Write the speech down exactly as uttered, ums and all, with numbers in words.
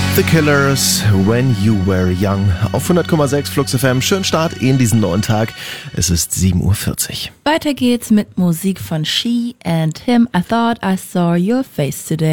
The Killers, When You Were Young. Auf hundert Komma sechs Flux F M. Schönen Start in diesen neuen Tag. Es ist sieben Uhr vierzig. Weiter geht's mit Musik von She and Him. I thought I saw your face today.